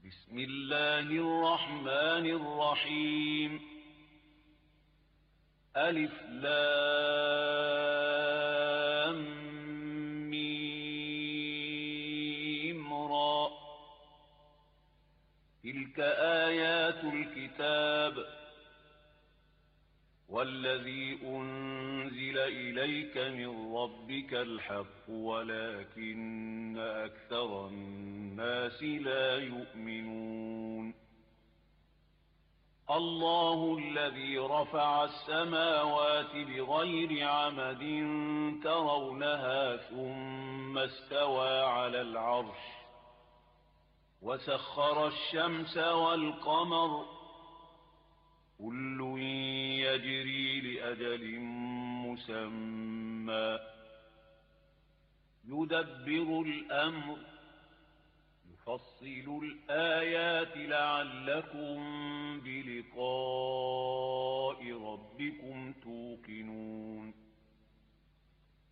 بسم الله الرحمن الرحيم ألف لام ميم را تلك آيات الكتاب والذي أنزل إليك من ربك الحق ولكن أكثر الناس لا يؤمنون الله الذي رفع السماوات بغير عمد ترونها ثم استوى على العرش وسخر الشمس والقمر كل يجري لأجل مسمى يدبر الأمر يفصل الآيات لعلكم بلقاء